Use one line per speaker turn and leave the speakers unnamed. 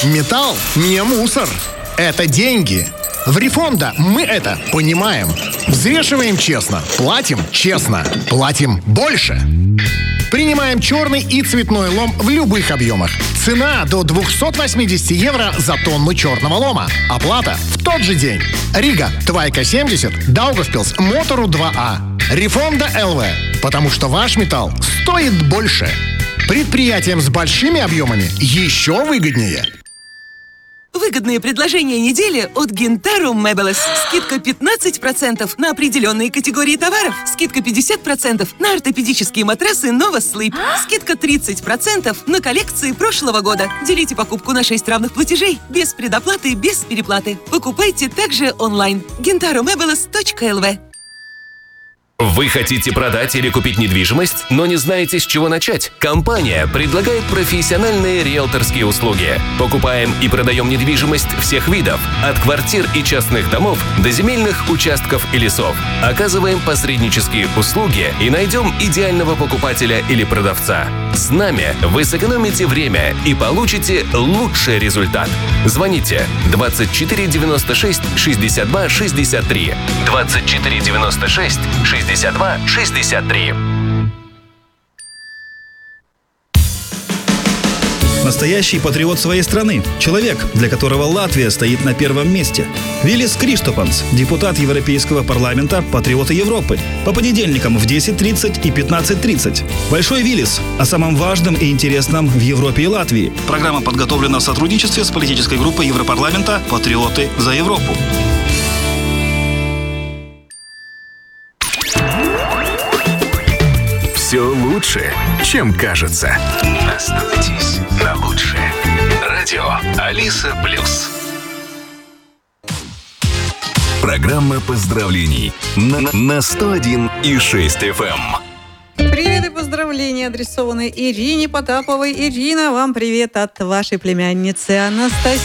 Металл не мусор. Это деньги. В Рифонда мы это понимаем. Взвешиваем честно, платим честно, платим больше. Принимаем черный и цветной лом в любых объемах. Цена до 280 евро за тонну черного лома. Оплата в тот же день. Рига, Твайка 70, Даугавпилс, Мотору 2А. Рифонда ЛВ. Потому что ваш металл стоит больше. Предприятиям с большими объемами еще выгоднее.
Выгодные предложения недели от Гинтару Мебелес. Скидка 15% на определенные категории товаров. Скидка 50% на ортопедические матрасы Nova Sleep. Скидка 30% на коллекции прошлого года. Делите покупку на 6 равных платежей. Без предоплаты, без переплаты. Покупайте также онлайн. gintarumebels.lv.
Вы хотите продать или купить недвижимость, но не знаете, с чего начать? Компания предлагает профессиональные риэлторские услуги. Покупаем и продаем недвижимость всех видов, от квартир и частных домов до земельных участков и лесов. Оказываем посреднические услуги и найдем идеального покупателя или продавца. С нами вы сэкономите время и получите лучший результат. Звоните 24 96 62 63 24 96 62 63.
Настоящий патриот своей страны. Человек, для которого Латвия стоит на первом месте. Вилис Криштопанс, депутат Европейского парламента, патриоты Европы. По понедельникам в 10:30 и 15:30. Большой Вилис о самом важном и интересном в Европе и Латвии. Программа подготовлена в сотрудничестве с политической группой Европарламента «Патриоты за Европу».
Все лучше, чем кажется. Настройтесь на лучшее. Радио Алиса Плюс. Программа поздравлений на 101,6 FM.
Привет и поздравления адресованы Ирине Потаповой. Ирина, вам привет от вашей племянницы Анастасии.